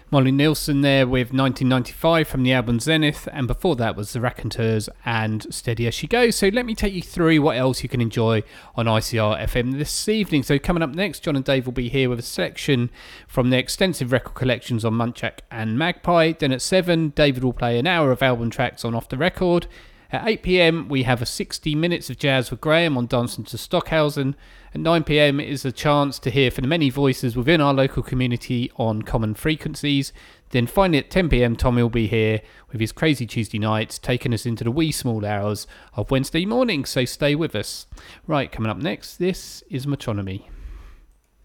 Molly Nielsen there with 1995 from the album Zenith, and before that was the Raconteurs and Steady As She Goes. So let me take you through what else you can enjoy on ICR FM this evening. So coming up next, John and Dave will be here with a selection from their extensive record collections on Munchak and Magpie. Then at 7, David will play an hour of album tracks on Off The Record. At 8pm, we have a 60 minutes of jazz with Graham on Dancing to Stockhausen. At 9pm is a chance to hear from the many voices within our local community on Common Frequencies. Then finally at 10pm, Tommy will be here with his Crazy Tuesday Nights, taking us into the wee small hours of Wednesday morning, so stay with us. Right, coming up next, this is Metronomy.